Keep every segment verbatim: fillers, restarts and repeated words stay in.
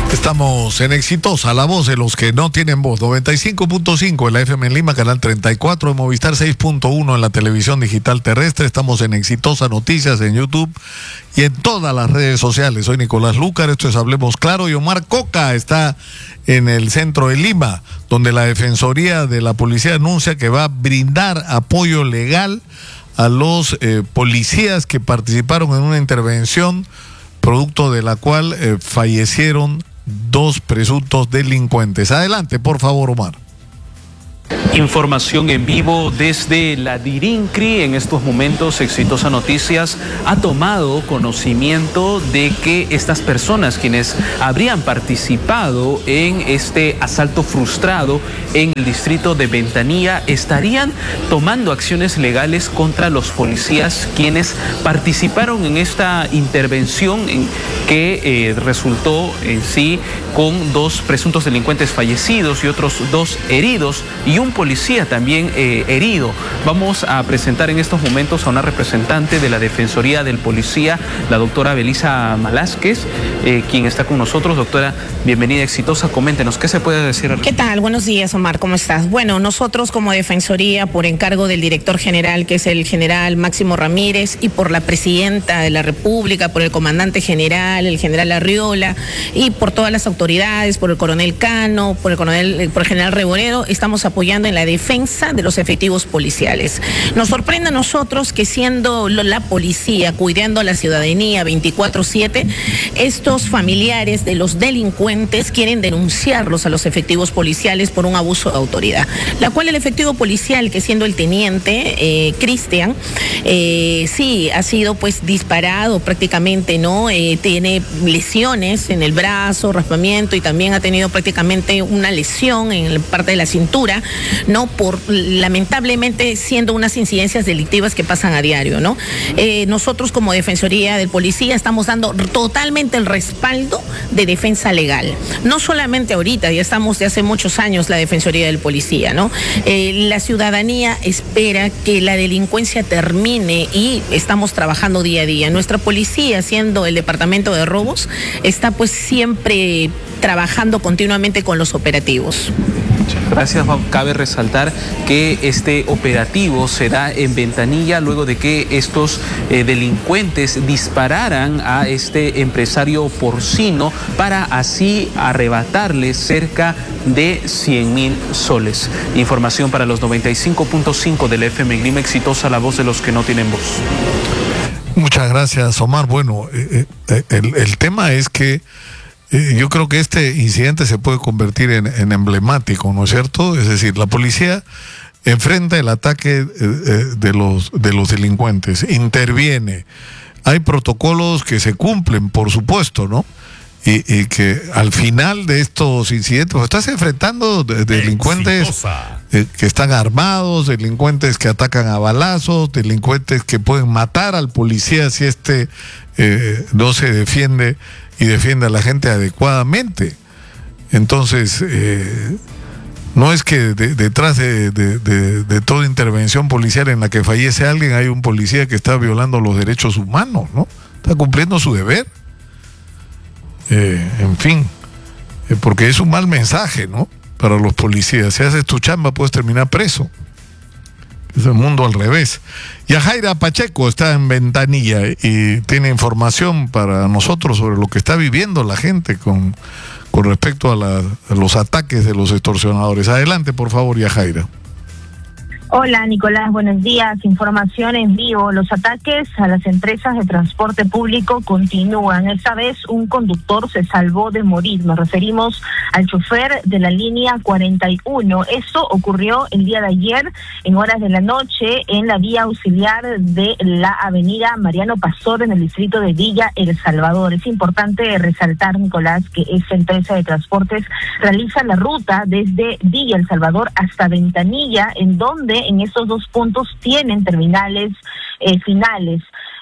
Estamos en Exitosa, la voz de los que no tienen voz. noventa y cinco punto cinco en la F M en Lima, canal treinta y cuatro, en Movistar seis punto uno en la televisión digital terrestre. Estamos en Exitosa Noticias en YouTube y en todas las redes sociales. Soy Nicolás Lúcar, esto es Hablemos Claro, y Omar Coca está en el centro de Lima, donde la Defensoría de la Policía anuncia que va a brindar apoyo legal a los eh, policías que participaron en una intervención producto de la cual eh, fallecieron dos presuntos delincuentes. Adelante, por favor, Omar. Información en vivo desde la Dirincri. En estos momentos, Exitosa Noticias ha tomado conocimiento de que estas personas, quienes habrían participado en este asalto frustrado en el distrito de Ventanilla, estarían tomando acciones legales contra los policías quienes participaron en esta intervención en que eh, resultó en sí con dos presuntos delincuentes fallecidos y otros dos heridos y un policía también eh, herido. Vamos a presentar en estos momentos a una representante de la Defensoría del Policía, la doctora Belisa Malásquez, eh, quien está con nosotros. Doctora, bienvenida, Exitosa. Coméntenos, ¿qué se puede decir? ¿Qué tal? Buenos días, Omar, ¿cómo estás? Bueno, nosotros como Defensoría, por encargo del director general, que es el general Máximo Ramírez, y por la presidenta de la República, por el comandante general, el general Arriola, y por todas las autoridades, por el coronel Cano, por el coronel, por el general Reboredo, estamos apoyando en la defensa de los efectivos policiales. Nos sorprende a nosotros que, siendo la policía cuidando a la ciudadanía veinticuatro siete, estos familiares de los delincuentes quieren denunciarlos a los efectivos policiales por un abuso de autoridad, la cual el efectivo policial, que siendo el teniente eh, Cristian, eh, sí ha sido pues disparado prácticamente, ¿no? Eh, tiene lesiones en el brazo, raspamiento, y también ha tenido prácticamente una lesión en la parte de la cintura, ¿no? Por, lamentablemente, siendo unas incidencias delictivas que pasan a diario, ¿no? Eh, nosotros como Defensoría del Policía estamos dando totalmente el respaldo de defensa legal. No solamente ahorita, ya estamos de hace muchos años la Defensoría del Policía, ¿no? Eh, la ciudadanía espera que la delincuencia termine y estamos trabajando día a día. Nuestra policía, siendo el departamento de robos, está pues siempre trabajando continuamente con los operativos. Gracias. Cabe resaltar que este operativo se da en Ventanilla luego de que estos eh, delincuentes dispararan a este empresario porcino para así arrebatarle cerca de cien mil soles. Información para los noventa y cinco punto cinco del F M en Lima. Exitosa, la voz de los que no tienen voz. Muchas gracias, Omar. Bueno, eh, eh, el, el tema es que Eh, yo creo que este incidente se puede convertir en, en emblemático, ¿no es cierto? Es decir, la policía enfrenta el ataque eh, eh, de los, de los delincuentes, interviene. Hay protocolos que se cumplen, por supuesto, ¿no? Y, y que al final de estos incidentes, pues, estás enfrentando de, de delincuentes eh, que están armados, delincuentes que atacan a balazos, delincuentes que pueden matar al policía si este eh, no se defiende y defiende a la gente adecuadamente. Entonces, eh, no es que de, detrás de, de, de, de toda intervención policial en la que fallece alguien hay un policía que está violando los derechos humanos, ¿no? Está cumpliendo su deber. Eh, en fin, eh, porque es un mal mensaje, ¿no? Para los policías. Si haces tu chamba, puedes terminar preso. Es el mundo al revés. Yajaira Pacheco está en Ventanilla y tiene información para nosotros sobre lo que está viviendo la gente con, con respecto a, la, a los ataques de los extorsionadores. Adelante, por favor, Yajaira. Hola, Nicolás, buenos días. Información en vivo. Los ataques a las empresas de transporte público continúan. Esta vez un conductor se salvó de morir. Nos referimos al chofer de la línea cuarenta y uno. Esto ocurrió el día de ayer en horas de la noche en la vía auxiliar de la avenida Mariano Pastor en el distrito de Villa El Salvador. Es importante resaltar, Nicolás, que esta empresa de transportes realiza la ruta desde Villa El Salvador hasta Ventanilla, en donde en estos dos puntos tienen terminales eh, finales.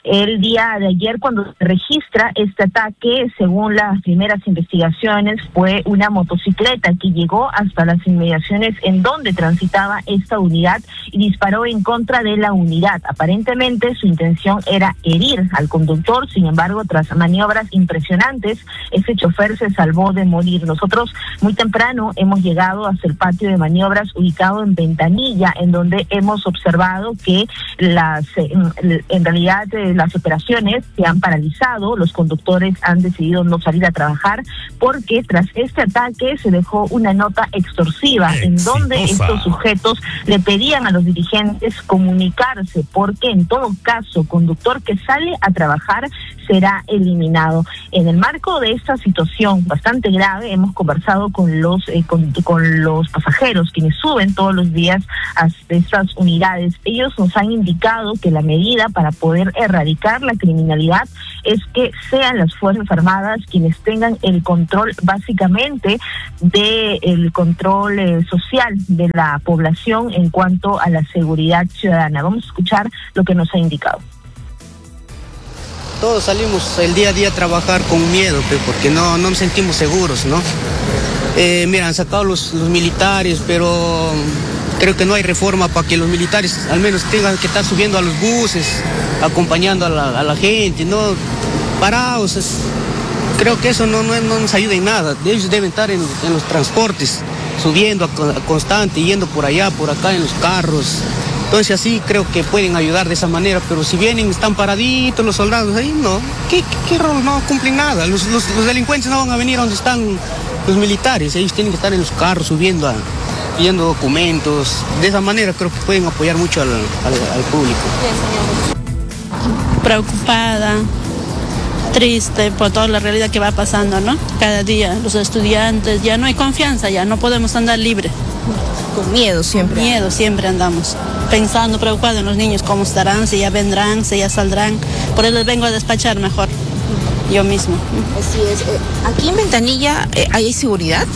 el día de ayer cuando se registra este ataque. Según las primeras investigaciones, fue una motocicleta que llegó hasta las inmediaciones en donde transitaba esta unidad y disparó en contra de la unidad. Aparentemente su intención era herir al conductor, sin embargo, tras maniobras impresionantes, ese chofer se salvó de morir. Nosotros muy temprano hemos llegado hasta el patio de maniobras ubicado en Ventanilla, en donde hemos observado que las en, en realidad eh, las operaciones se han paralizado. Los conductores han decidido no salir a trabajar porque tras este ataque se dejó una nota extorsiva Exitosa. en donde estos sujetos le pedían a los dirigentes comunicarse, porque en todo caso conductor que sale a trabajar será eliminado. En el marco de esta situación bastante grave, hemos conversado con los eh, con, con los pasajeros quienes suben todos los días a estas unidades. Ellos nos han indicado que la medida para poder erradicar la criminalidad es que sean las Fuerzas Armadas quienes tengan el control básicamente de el control eh, social de la población en cuanto a la seguridad ciudadana. Vamos a escuchar lo que nos ha indicado. Todos salimos el día a día a trabajar con miedo, porque no, no nos sentimos seguros, ¿no? Eh, mira, han sacado los, los militares, pero creo que no hay reforma para que los militares al menos tengan que estar subiendo a los buses, acompañando a la, a la gente, ¿no? Parados. Es, creo que eso no, no, no nos ayuda en nada. Ellos deben estar en, en los transportes, subiendo a, a constante, yendo por allá, por acá en los carros. Entonces así creo que pueden ayudar de esa manera, pero si vienen, están paraditos los soldados ahí, no, ¿qué, qué, qué rol? No cumplen nada. Los, los, los delincuentes no van a venir a donde están los militares, ellos tienen que estar en los carros subiendo, a, pidiendo documentos. De esa manera creo que pueden apoyar mucho al, al, al público. Preocupada, triste por toda la realidad que va pasando, ¿no? Cada día los estudiantes, ya no hay confianza, ya no podemos andar libre. Con miedo siempre. Miedo siempre andamos, pensando, preocupados en los niños, cómo estarán, si ya vendrán, si ya saldrán. Por eso les vengo a despachar mejor, yo mismo. Así es. ¿Aquí en Ventanilla eh, hay seguridad?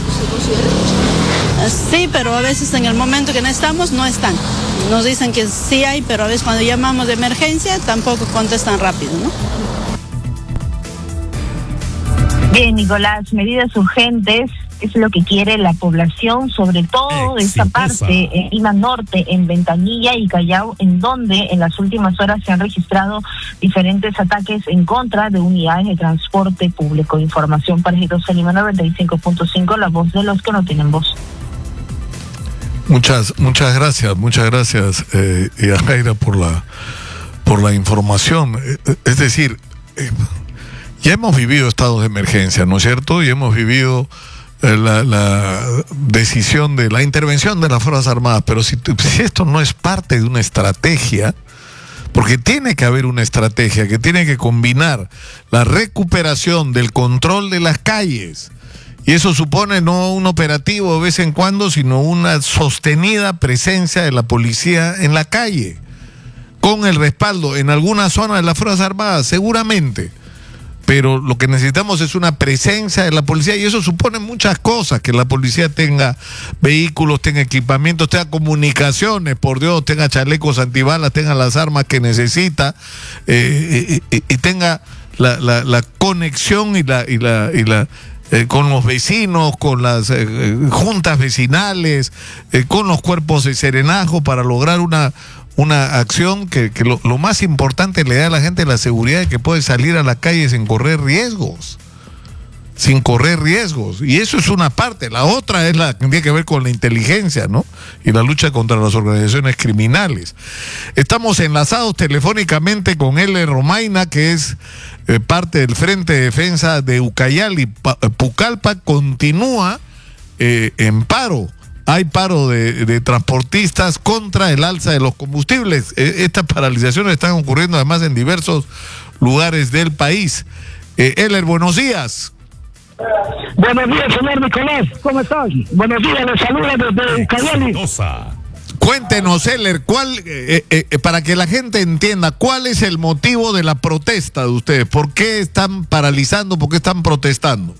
Sí, pero a veces en el momento que necesitamos no están. Nos dicen que sí hay, pero a veces cuando llamamos de emergencia tampoco contestan rápido, ¿no? Bien, Nicolás, medidas urgentes es lo que quiere la población, sobre todo de esta parte, en Lima Norte, en Ventanilla y Callao, en donde en las últimas horas se han registrado diferentes ataques en contra de unidades de transporte público. Información para Exitosa Lima noventa y cinco punto cinco, la voz de los que no tienen voz. Muchas, muchas gracias, muchas gracias, eh, Yajaira, por la, por la información. Es decir, eh, ya hemos vivido estados de emergencia, ¿no es cierto? Y hemos vivido La, la decisión de la intervención de las Fuerzas Armadas, pero si, si esto no es parte de una estrategia, porque tiene que haber una estrategia que tiene que combinar la recuperación del control de las calles, y eso supone no un operativo de vez en cuando, sino una sostenida presencia de la policía en la calle, con el respaldo en alguna zona de las Fuerzas Armadas, seguramente. Pero lo que necesitamos es una presencia de la policía, y eso supone muchas cosas, que la policía tenga vehículos, tenga equipamientos, tenga comunicaciones, por Dios, tenga chalecos antibalas, tenga las armas que necesita, eh, y, y, y tenga la, la, la conexión y la, y la, y la eh, con los vecinos, con las eh, juntas vecinales, eh, con los cuerpos de serenazgo, para lograr una una acción que, que lo, lo más importante, le da a la gente la seguridad de que puede salir a la calle sin correr riesgos, sin correr riesgos, y eso es una parte. La otra es la que tiene que ver con la inteligencia, ¿no? Y la lucha contra las organizaciones criminales. Estamos enlazados telefónicamente con L. Romaina, que es eh, parte del Frente de Defensa de Ucayali. Pa, Pucallpa continúa eh, en paro. Hay paro de, de transportistas contra el alza de los combustibles. Estas paralizaciones están ocurriendo además en diversos lugares del país. Eh, Eller, buenos días. Buenos días, señor Nicolás. ¿Cómo estás? Buenos días, les saluda desde Ucayali. Cuéntenos, Eller, ¿cuál, eh, eh, para que la gente entienda, ¿cuál es el motivo de la protesta de ustedes? ¿Por qué están paralizando? ¿Por qué están protestando?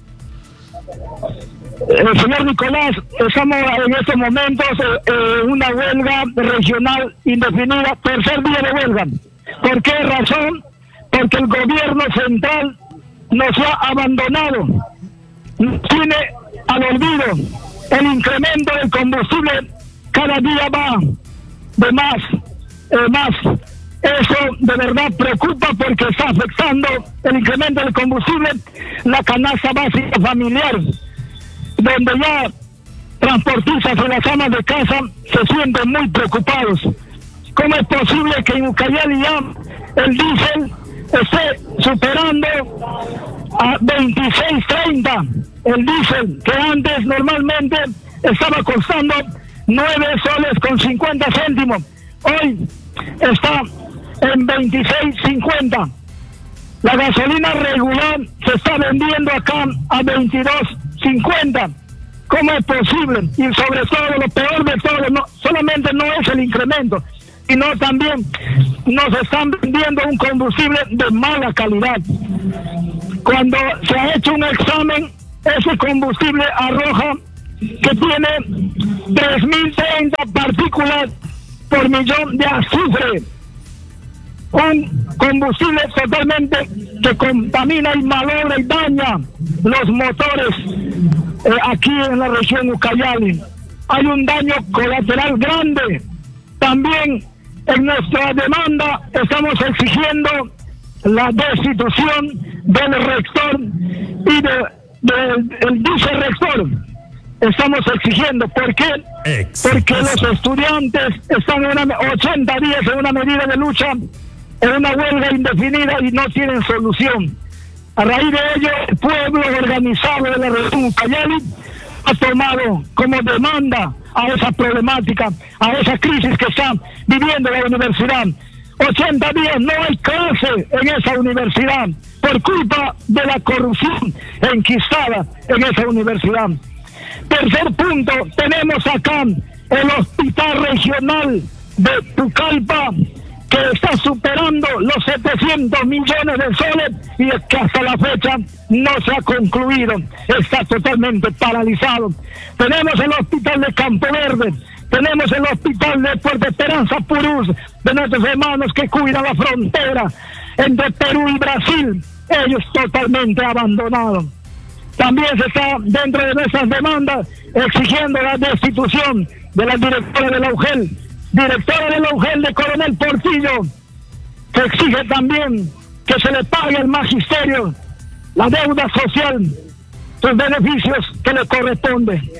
Eh, señor Nicolás, estamos en estos momentos en eh, una huelga regional indefinida, tercer día de huelga. ¿Por qué razón? porque el gobierno central nos ha abandonado, nos tiene al olvido. El incremento del combustible cada día va de más, eh, más. Eso de verdad preocupa porque está afectando el incremento del combustible, la canasta básica familiar, donde ya transportistas y las amas de casa se sienten muy preocupados. ¿Cómo es posible que en Ucayali ya el diésel esté superando a veintiséis treinta? El diésel que antes normalmente estaba costando nueve soles con cincuenta céntimos, hoy está en veintiséis cincuenta. La gasolina regular se está vendiendo acá a veintidós cincuenta. ¿Cómo es posible? Y sobre todo, lo peor de todo, no, solamente no es el incremento, sino también nos están vendiendo un combustible de mala calidad. Cuando se ha hecho un examen, ese combustible arroja que tiene tres mil treinta partículas por millón de azufre. Un combustible totalmente que contamina y malogra y daña los motores eh, aquí en la región Ucayali. Hay un daño colateral grande. También en nuestra demanda estamos exigiendo la destitución del rector y de, de, del vicerrector. Estamos exigiendo, ¿por qué? Exitoso. Porque los estudiantes están en una, ochenta días en una medida de lucha, en una huelga indefinida y no tienen solución. A raíz de ello, el pueblo organizado de la región Ucayali ha tomado como demanda a esa problemática, a esa crisis que está viviendo la universidad. ochenta días no hay clase en esa universidad por culpa de la corrupción enquistada en esa universidad. Tercer punto, tenemos acá el hospital regional de Pucallpa, que está superando los setecientos millones de soles y que hasta la fecha no se ha concluido, está totalmente paralizado. Tenemos el hospital de Campo Verde, tenemos el hospital de Puerto Esperanza Purús, de nuestros hermanos que cuidan la frontera entre Perú y Brasil, ellos totalmente abandonados. También se está dentro de nuestras demandas exigiendo la destitución de la directora de la U G E L, directora de la U G E L de Coronel Portillo, que exige también que se le pague al magisterio la deuda social, sus beneficios que le corresponden.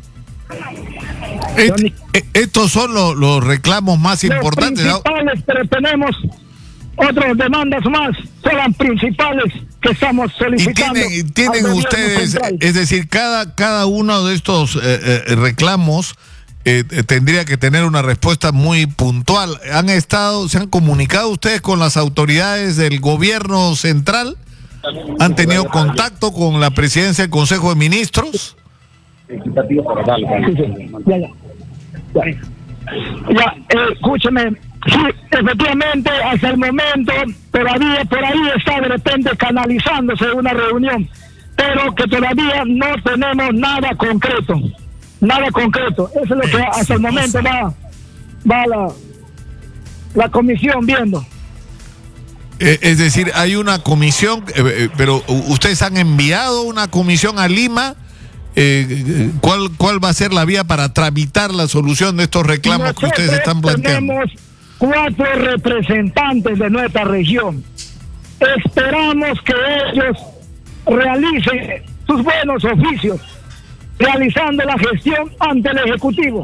Et, estos son los, los reclamos más los importantes. Principales, pero tenemos otras demandas más, son las principales que estamos solicitando. Y tienen, tienen ustedes, central. Es decir, cada, cada uno de estos eh, eh, reclamos eh, tendría que tener una respuesta muy puntual. ¿Han estado, se han comunicado ustedes con las autoridades del gobierno central? ¿Han tenido contacto con la presidencia del Consejo de Ministros? Sí, sí. Ya, ya. Ya, ya eh, escúcheme. Sí, efectivamente, hasta el momento todavía por ahí está de repente canalizándose una reunión, pero que todavía no tenemos nada concreto, nada concreto. Eso es lo que hasta el momento va, va la, la comisión viendo. Eh, es decir, hay una comisión, eh, pero ustedes han enviado una comisión a Lima. Eh, ¿cuál, ¿Cuál va a ser la vía para tramitar la solución de estos reclamos Nosotros que ustedes están planteando? Tenemos cuatro representantes de nuestra región. Esperamos que ellos realicen sus buenos oficios, realizando la gestión ante el Ejecutivo.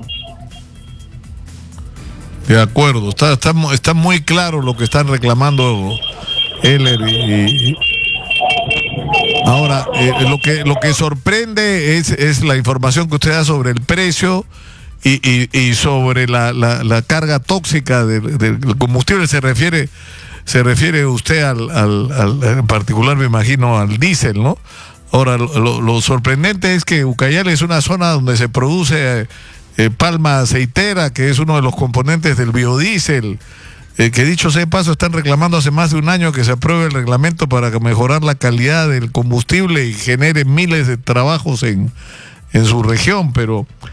De acuerdo, está, está, está muy claro lo que están reclamando Heller y, y ahora eh, lo que lo que sorprende es, es la información que usted da sobre el precio y, y, y sobre la, la, la carga tóxica del, del combustible. Se refiere se refiere usted al, al, al en particular, me imagino, al diésel, ¿no? Ahora lo, lo sorprendente es que Ucayali es una zona donde se produce eh, palma aceitera, que es uno de los componentes del biodiesel. Eh, que dicho sea de paso, están reclamando hace más de un año que se apruebe el reglamento para mejorar la calidad del combustible y genere miles de trabajos en, en su región, pero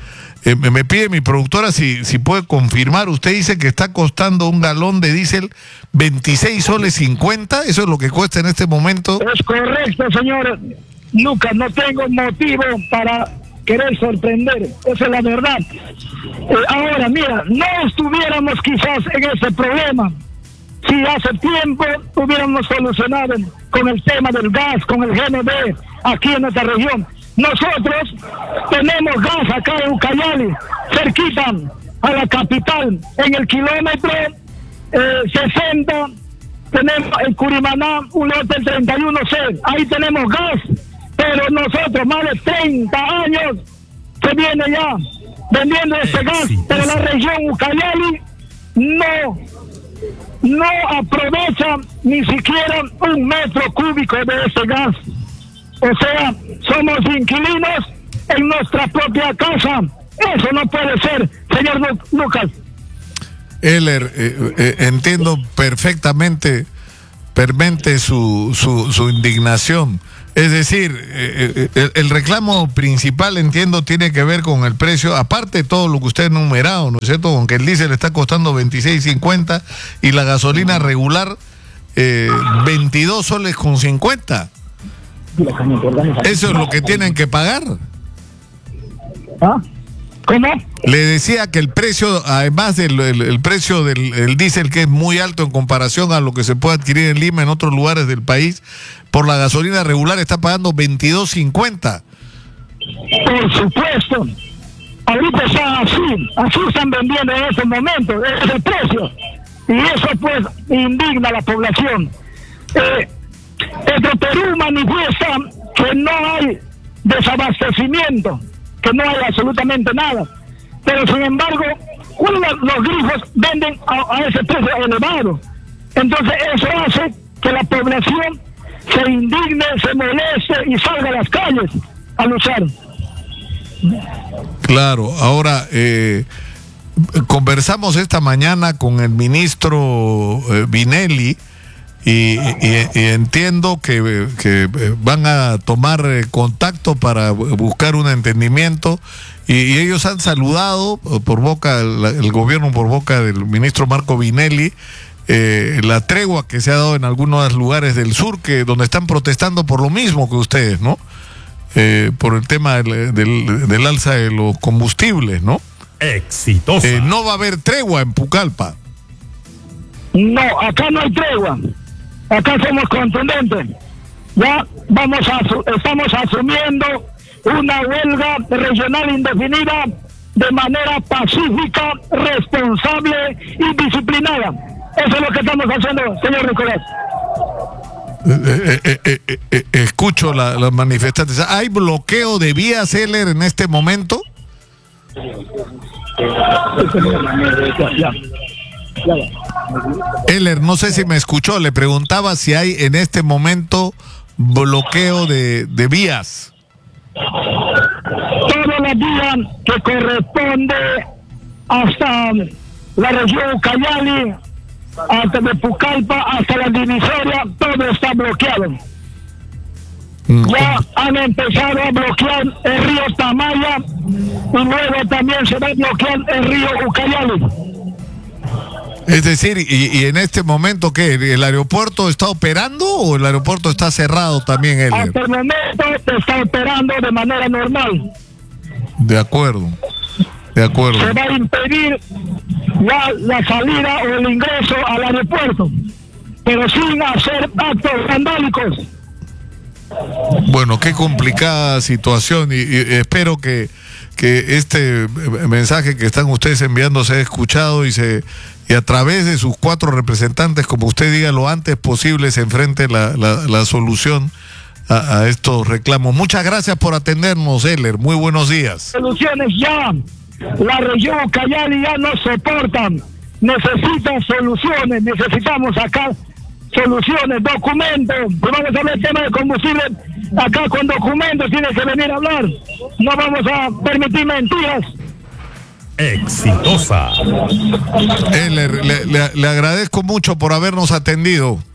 Eh, me, me pide mi productora si, si puede confirmar. Usted dice que está costando un galón de diésel veintiséis soles cincuenta. ¿Eso es lo que cuesta en este momento? Es correcto, señor Lucas. No tengo motivo para querer sorprender. Esa es la verdad. Eh, ahora, mira, no estuviéramos quizás en ese problema si hace tiempo hubiéramos solucionado con el tema del gas, con el G N B aquí en nuestra región. Nosotros tenemos gas acá en Ucayali, cerquita a la capital, en el kilómetro eh, sesenta, tenemos en Curimaná un lote treinta y uno C, ahí tenemos gas, pero nosotros más de treinta años se viene ya vendiendo este gas, pero la región Ucayali no, no aprovecha ni siquiera un metro cúbico de ese gas. O sea, somos inquilinos en nuestra propia casa. Eso no puede ser, señor Lu- Lucas. Heller, eh, eh, entiendo perfectamente, permente su, su, su indignación. Es decir, eh, eh, el, el reclamo principal, entiendo, tiene que ver con el precio, aparte de todo lo que usted ha enumerado, ¿no es cierto? Con que el diésel está costando veintiséis cincuenta y la gasolina regular eh, veintidós soles con cincuenta. Eso es lo que tienen que pagar. ¿Ah? ¿Cómo? Le decía que el precio, además del el, el precio del el diésel, que es muy alto en comparación a lo que se puede adquirir en Lima, en otros lugares del país, por la gasolina regular está pagando veintidós cincuenta. Por supuesto. Ahorita está así, así están vendiendo en este momento, ese es el precio. Y eso pues indigna a la población. Eh, Petroperú manifiesta que no hay desabastecimiento, que no hay absolutamente nada. Pero sin embargo, los grifos venden a, a ese precio elevado. Entonces eso hace que la población se indigne, se moleste y salga a las calles a luchar. Claro, ahora eh, conversamos esta mañana con el ministro eh, Vinelli. Y, y, y entiendo que, que van a tomar contacto para buscar un entendimiento y, y ellos han saludado por boca, el, el gobierno por boca del ministro Marco Vinelli, eh, la tregua que se ha dado en algunos lugares del sur, que donde están protestando por lo mismo que ustedes, ¿no? Eh, por el tema del, del, del alza de los combustibles, ¿no? Exitosa. Eh, no va a haber tregua en Pucallpa. No, acá no hay tregua. Acá somos contundentes. Ya vamos a estamos asumiendo una huelga regional indefinida de manera pacífica, responsable y disciplinada. Eso es lo que estamos haciendo, señor Nicolás. Eh, eh, eh, eh, eh, escucho las la manifestantes. ¿Hay bloqueo de vías, Heller, en este momento? Heller, no sé si me escuchó, le preguntaba si hay en este momento bloqueo de, de vías. Todas las vías que corresponde hasta la región Ucayali, hasta de Pucallpa, hasta la divisoria, todo está bloqueado. Mm. Ya han empezado a bloquear el río Tamaya y luego también se va a bloquear el río Ucayali. Es decir, y, y en este momento, ¿qué? ¿El aeropuerto está operando o el aeropuerto está cerrado también, Heller? Hasta el momento está operando de manera normal. De acuerdo, de acuerdo. Se va a impedir la, la salida o el ingreso al aeropuerto, pero sin hacer actos vandálicos. Bueno, qué complicada situación y, y espero que, que este mensaje que están ustedes enviando sea escuchado y se y a través de sus cuatro representantes, como usted diga, lo antes posible se enfrente la, la, la solución a, a estos reclamos. Muchas gracias por atendernos, Heller. Muy buenos días. Soluciones ya. La región Ucayali ya no soportan. Necesitan soluciones. Necesitamos acá soluciones, documentos. Vamos a hablar del tema de combustible. Acá con documentos tiene que venir a hablar. No vamos a permitir mentiras. Exitosa. Heller, le, le, le agradezco mucho por habernos atendido.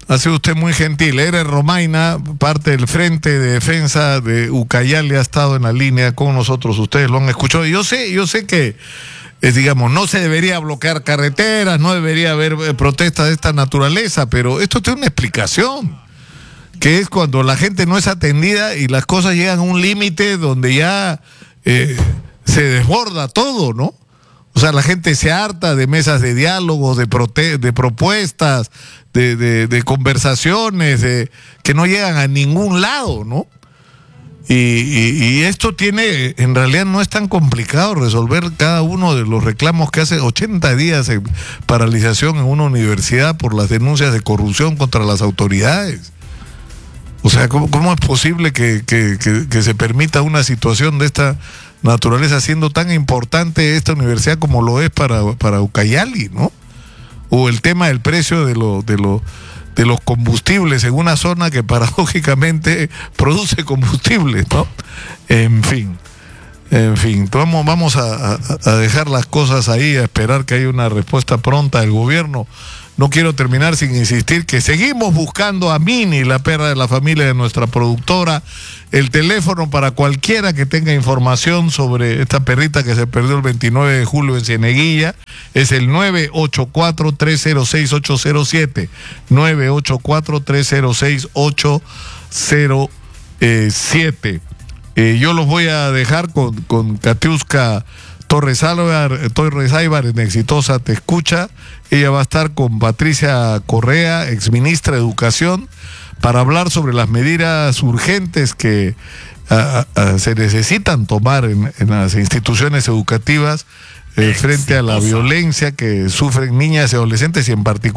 Ha sido usted muy gentil. Eres Romaina, parte del Frente de Defensa de Ucayali, ha estado en la línea con nosotros. Ustedes lo han escuchado. Yo sé, yo sé que, eh, digamos, no se debería bloquear carreteras, no debería haber eh, protestas de esta naturaleza, pero esto tiene una explicación, que es cuando la gente no es atendida y las cosas llegan a un límite donde ya eh, se desborda todo, ¿no? O sea, la gente se harta de mesas de diálogo, de, prote de propuestas, de, de, de conversaciones, de, que no llegan a ningún lado, ¿no? Y, y, y esto tiene, en realidad no es tan complicado resolver cada uno de los reclamos que hace ochenta días de paralización en una universidad por las denuncias de corrupción contra las autoridades. O sea, ¿cómo, cómo es posible que, que, que, que se permita una situación de esta naturaleza siendo tan importante esta universidad como lo es para, para Ucayali, ¿no? O el tema del precio de, lo, de, lo, de los combustibles en una zona que paradójicamente produce combustibles, ¿no? En fin, en fin, vamos, vamos a, a, a dejar las cosas ahí, a esperar que haya una respuesta pronta del gobierno. No quiero terminar sin insistir que seguimos buscando a Mini, la perra de la familia de nuestra productora. El teléfono para cualquiera que tenga información sobre esta perrita que se perdió el veintinueve de julio en Cieneguilla es el nueve ocho cuatro, tres cero seis, ocho cero siete. nueve ocho cuatro, tres cero seis, ocho cero siete. Eh, yo los voy a dejar con, con Katiuska Torres Álvar, Torres Aybar en Exitosa Te Escucha. Ella va a estar con Patricia Correa, exministra de Educación, para hablar sobre las medidas urgentes que a, a, se necesitan tomar en, en las instituciones educativas eh, frente a la violencia que sufren niñas y adolescentes y en particular